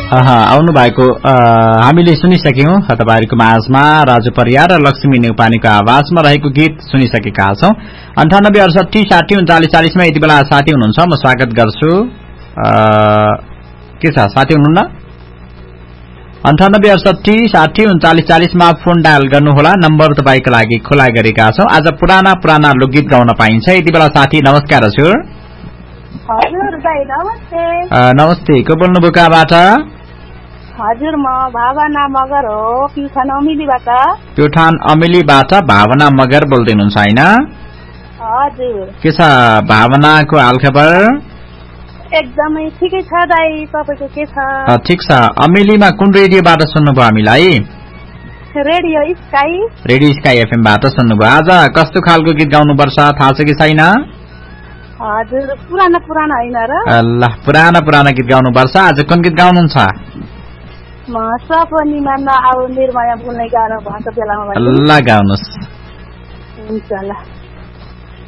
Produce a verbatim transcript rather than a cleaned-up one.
आउनु भएको हामीले सुनिसक्यौं। तपाईहरुको माझमा राजु परियार र लक्ष्मी नेउपानेको आवाजमा रहेको गीत सुनिसकेका छौं। अन्ठानब्बे अडसठी साठी उन्चालिस चालिस मा यति बेला साथी हुनुहुन्छ, म स्वागत गर्छु। के छ साथी हुनुहुन्न? अन्ठानब्बे अडसठी साठी उन्चालिस चालिस मा फोन डायल गर्नुहोला। नम्बर तपाईको लागि खुला गरेका छौं। आज पुराना पुराना लोकगीत गाउन पाइन्छ। यति बेला साथी नमस्कार हजुर। हजुर दाइ नमस्ते। नमस्ते, को बोल्नुभयो कहाँबाट? हजुर म भावना मगर हो, प्युठान अमिलीबाट। प्युठान अमिलीबाट भावना मगर बोल्दै हुनुहुन्छ हैन? हजुर। के छ भावनाको हालखबर? एकदमै ठिकै छ दाइ, तपाईको के छ? ठीक छ। अमिलीमा कुन रेडियोबाट सुन्नुभयो हामीलाई? Radio sky. Radio sky FM बाट सुन्नुभयो। आज कस्तो खालको गीत गाउनुपर्छ थाहा छ कि छैन? हजुर पुराना पुराना हैन र? अल्लाह, पुराना पुराना गीत गाउनुपर्छ। आज कुन गीत गाउनुहुन्छ? म सपनीमा नआउ निर्माया बोल्ने गाह्रो भएको बेलामा। अल्लाह गाउनुस्। हुन्छ ल।